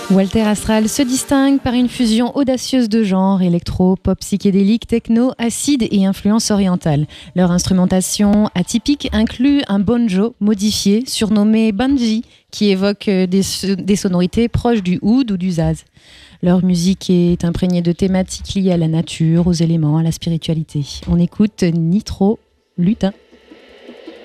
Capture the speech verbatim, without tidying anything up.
Walter Astral se distingue par une fusion audacieuse de genres, électro, pop psychédélique, techno, acide et influence orientale. Leur instrumentation atypique inclut un banjo modifié surnommé banji qui évoque des, des sonorités proches du oud ou du zaz. Leur musique est imprégnée de thématiques liées à la nature, aux éléments, à la spiritualité. On écoute Nitro Lutin.